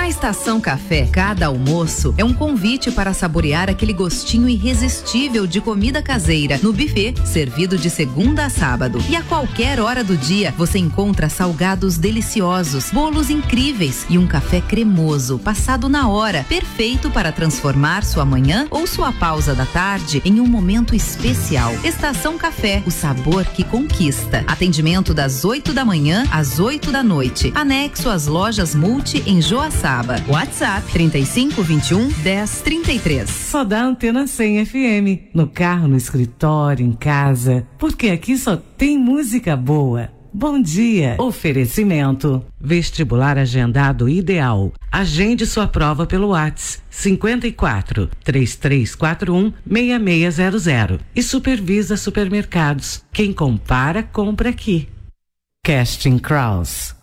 Na Estação Café, cada almoço é um convite para saborear aquele gostinho irresistível de comida caseira no buffet, servido de segunda a sábado. E a qualquer hora do dia, você encontra salgados deliciosos, bolos incríveis e um café cremoso, passado na hora, perfeito para transformar sua manhã ou sua pausa da tarde em um momento especial. Estação Café, o sabor que conquista. Atendimento das 8 da manhã às 8 da noite. Anexo às lojas Multi em Joaçaba. WhatsApp 3521-1033. Só dá Antena 100 FM. No carro, no escritório, em casa. Porque aqui só tem música boa. Bom dia. Oferecimento. Vestibular Agendado Ideal. Agende sua prova pelo WhatsApp 54-3341-6600 e Supervisa Supermercados. Quem compara, compra aqui. Casting Crowds.